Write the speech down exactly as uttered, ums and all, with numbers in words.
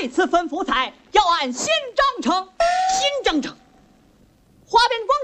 为此吩咐在，要按新章程，新章程。花边光